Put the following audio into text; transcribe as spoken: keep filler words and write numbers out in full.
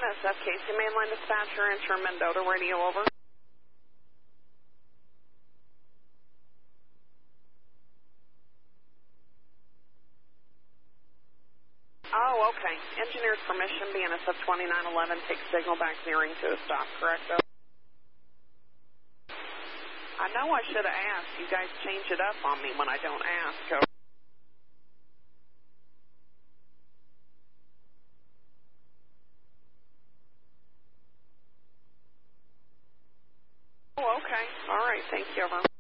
S F K C Mainline Dispatcher, enter Mendota Radio, over. Oh, okay. Engineer's permission, B N S F twenty-nine eleven, take signal back nearing to a stop, correct? Over. I know I should have asked. You guys change it up on me when I don't ask. Over. Oh, okay. All right. Thank you, over.